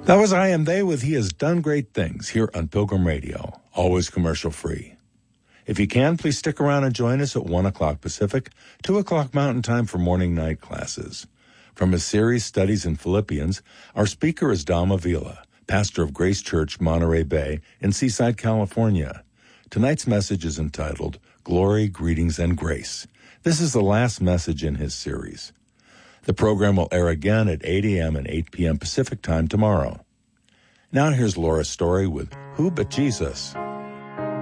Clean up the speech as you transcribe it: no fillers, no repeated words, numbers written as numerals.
That was I Am They with He Has Done Great Things here on Pilgrim Radio, always commercial free. If you can, please stick around and join us at 1 o'clock Pacific, 2 o'clock Mountain Time for morning night classes. From his series Studies in Philippians, our speaker is Dom Avila, pastor of Grace Church, Monterey Bay in Seaside, California. Tonight's message is entitled Glory, Greetings, and Grace. This is the last message in his series. The program will air again at 8 a.m. and 8 p.m. Pacific Time tomorrow. Now here's Laura Story with Who But Jesus?